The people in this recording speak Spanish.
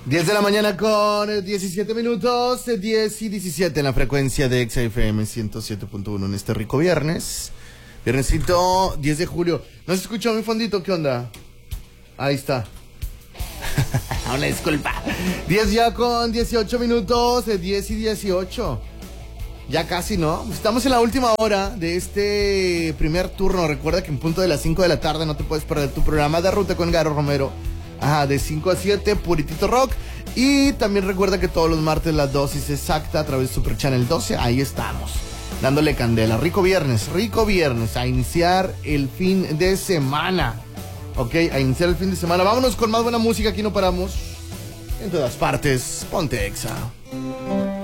10 de la mañana con 17 minutos, 10 y 17 en la frecuencia de XFM 107.1 en este rico viernes. Viernesito 10 de julio. ¿No se escuchó mi fondito? ¿Qué onda? Ahí está. Una disculpa. 10 ya con 18 minutos, 10 y 18. Ya casi, ¿no? Estamos en la última hora de este primer turno. Recuerda que en punto de las 5 de la tarde no te puedes perder tu programa de Ruta con Garo Romero. Ajá, de 5 a 7, puritito rock. Y también recuerda que todos los martes la dosis exacta a través de Super Channel 12. Ahí estamos, dándole candela. Rico viernes, a iniciar el fin de semana. Ok, a iniciar el fin de semana. Vámonos con más buena música, aquí no paramos. En todas partes, ponte Exa.